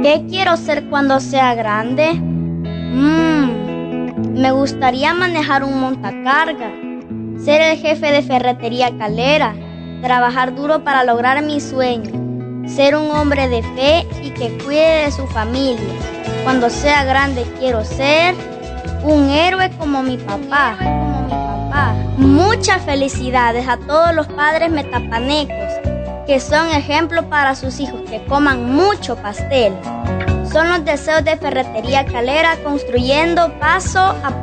¿Qué quiero ser cuando sea grande? Me gustaría manejar un montacarga, ser el jefe de ferretería Calera, trabajar duro para lograr mi sueño, ser un hombre de fe y que cuide de su familia. Cuando sea grande quiero ser un héroe como mi papá. Muchas felicidades a todos los padres metapanecos que son ejemplo para sus hijos, que coman mucho pastel. Son los deseos de Ferretería Calera, construyendo paso a paso.